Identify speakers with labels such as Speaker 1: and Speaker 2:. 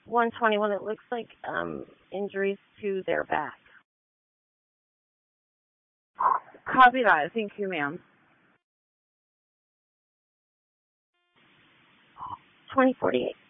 Speaker 1: 121. It looks like injuries to their back.
Speaker 2: Copy that. Thank you, ma'am.
Speaker 1: 2048.